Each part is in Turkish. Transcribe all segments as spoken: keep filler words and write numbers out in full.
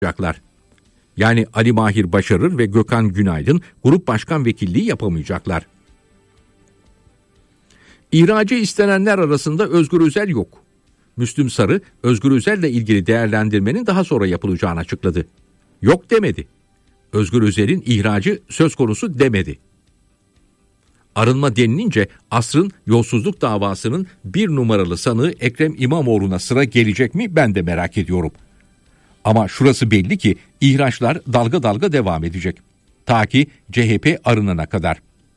yapamayacaklar. Yani Ali Mahir Başarır ve Gökhan Günaydın grup başkan vekilliği yapamayacaklar. İhracı istenenler arasında Özgür Özel yok. Müslüm Sarı, Özgür Özel'le ilgili değerlendirmenin daha sonra yapılacağını açıkladı. Yok demedi. Özgür Özel'in ihracı söz konusu demedi. Arınma denilince asrın yolsuzluk davasının bir numaralı sanığı Ekrem İmamoğlu'na sıra gelecek mi ben de merak ediyorum. Ama şurası belli ki ihraçlar dalga dalga devam edecek. Ta ki C H P arınana kadar.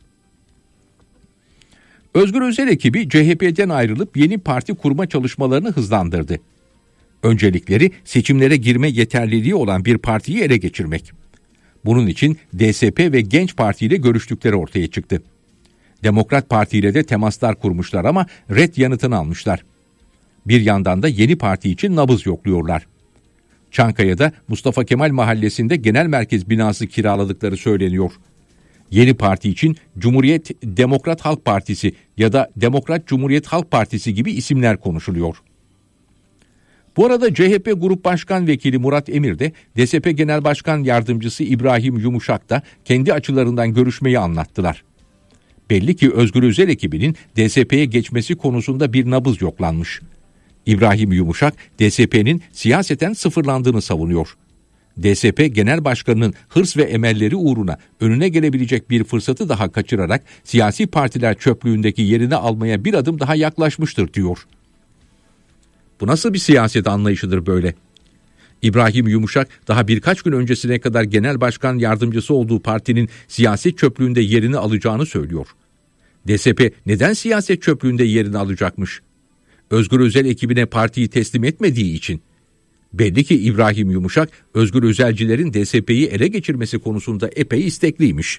Özgür Özel ekibi C H P'den ayrılıp yeni parti kurma çalışmalarını hızlandırdı. Öncelikleri seçimlere girme yeterliliği olan bir partiyi ele geçirmek. Bunun için D S P ve Genç Parti ile görüştükleri ortaya çıktı. Demokrat Parti ile de temaslar kurmuşlar ama ret yanıtını almışlar. Bir yandan da yeni parti için nabız yokluyorlar. Çankaya'da Mustafa Kemal Mahallesi'nde genel merkez binası kiraladıkları söyleniyor. Yeni parti için Cumhuriyet Demokrat Halk Partisi ya da Demokrat Cumhuriyet Halk Partisi gibi isimler konuşuluyor. Bu arada C H P Grup Başkan Vekili Murat Emir de D S P Genel Başkan Yardımcısı İbrahim Yumuşak da kendi açılarından görüşmeyi anlattılar. Belli ki Özgür Özel ekibinin D S P'ye geçmesi konusunda bir nabız yoklanmış. İbrahim Yumuşak, D S P'nin siyaseten sıfırlandığını savunuyor. D S P Genel Başkanı'nın hırs ve emelleri uğruna önüne gelebilecek bir fırsatı daha kaçırarak siyasi partiler çöplüğündeki yerini almaya bir adım daha yaklaşmıştır diyor. Bu nasıl bir siyaset anlayışıdır böyle? İbrahim Yumuşak daha birkaç gün öncesine kadar genel başkan yardımcısı olduğu partinin siyaset çöplüğünde yerini alacağını söylüyor. D S P neden siyaset çöplüğünde yerini alacakmış? Özgür Özel ekibine partiyi teslim etmediği için. Belli ki İbrahim Yumuşak, Özgür Özelcilerin D S P'yi ele geçirmesi konusunda epey istekliymiş.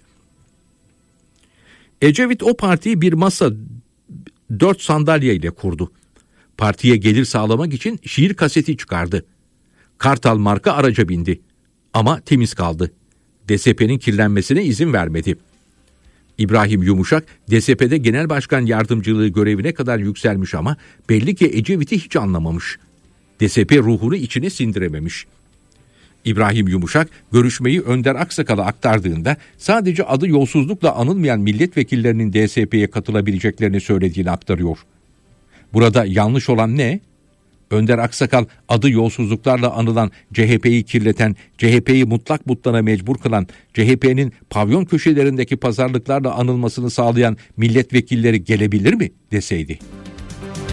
Ecevit o partiyi bir masa dört sandalye ile kurdu. Partiye gelir sağlamak için şiir kaseti çıkardı. Kartal marka araca bindi. Ama temiz kaldı. D S P'nin kirlenmesine izin vermedi. İbrahim Yumuşak, D S P'de genel başkan yardımcılığı görevine kadar yükselmiş ama belli ki Ecevit'i hiç anlamamış. D S P ruhunu içine sindirememiş. İbrahim Yumuşak, görüşmeyi Önder Aksakal'a aktardığında sadece adı yolsuzlukla anılmayan milletvekillerinin D S P'ye katılabileceklerini söylediğini aktarıyor. Burada yanlış olan ne? Önder Aksakal adı yolsuzluklarla anılan, C H P'yi kirleten, C H P'yi mutlak butlana mecbur kılan, C H P'nin pavyon köşelerindeki pazarlıklarla anılmasını sağlayan milletvekilleri gelebilir mi deseydi.